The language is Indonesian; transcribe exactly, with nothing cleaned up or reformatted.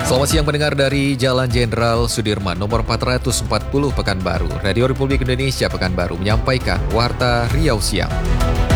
Selamat siang pendengar dari Jalan Jenderal Sudirman nomor empat ratus empat puluh Pekanbaru. Radio Republik Indonesia Pekanbaru menyampaikan Warta Riau Siang.